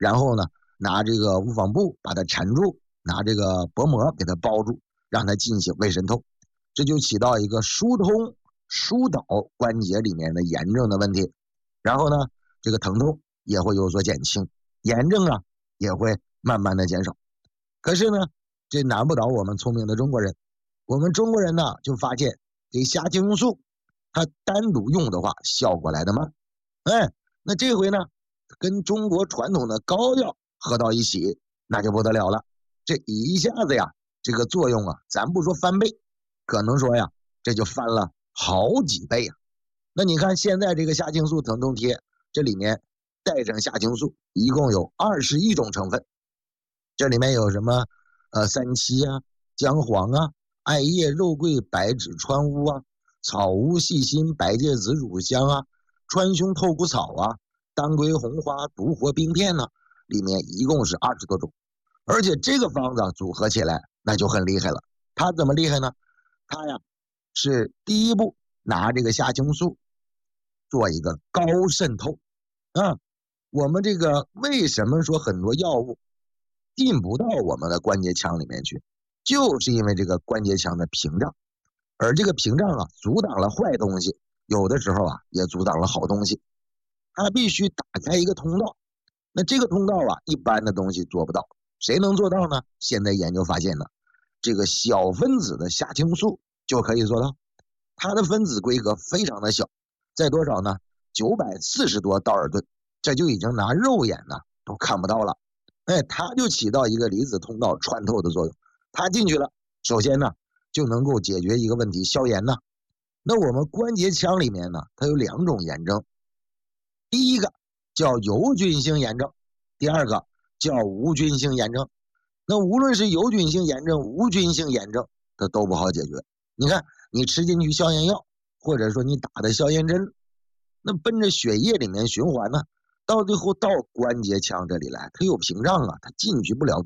然后呢，拿这个无纺布把它缠住，拿这个薄膜给它包住，让它进行微渗透，这就起到一个疏通、疏导关节里面的炎症的问题。然后呢，这个疼痛也会有所减轻，炎症啊也会慢慢的减少。可是呢，这难不倒我们聪明的中国人。我们中国人呢，就发现这虾青红素，它单独用的话，效果来得慢。那这回呢，跟中国传统的膏药合到一起，那就不得了了。这一下子呀，这个作用啊，咱不说翻倍，可能说呀，这就翻了好几倍啊。那你看现在这个虾青素疼痛贴，这里面带上虾青素，一共有21种成分。这里面有什么三七啊、姜黄啊、艾叶、肉桂、白芷、川乌啊、草乌、细辛、白芥子、乳香啊、川芎、透骨草啊、当归、红花、独活、冰片呢，里面一共是20多种。而且这个方子组合起来那就很厉害了。它怎么厉害呢？它呀是第一步拿这个虾青素做一个高渗透啊。我们这个为什么说很多药物进不到我们的关节腔里面去，就是因为这个关节腔的屏障，而这个屏障啊阻挡了坏东西，有的时候啊也阻挡了好东西，它必须打开一个通道。那这个通道啊一般的东西做不到，谁能做到呢？现在研究发现呢，这个小分子的虾青素就可以做到。它的分子规格非常的小，在多少呢？940多道尔顿，这就已经拿肉眼呢都看不到了。它就起到一个离子通道穿透的作用。它进去了，首先呢就能够解决一个问题，消炎呢。那我们关节腔里面呢，它有2种炎症，第一个叫有菌性炎症，第二个叫无菌性炎症。那无论是有菌性炎症、无菌性炎症，它都不好解决。你看，你吃进去消炎药，或者说你打的消炎针，那奔着血液里面循环呢，到最后到关节腔这里来，它有屏障啊，它进去不了。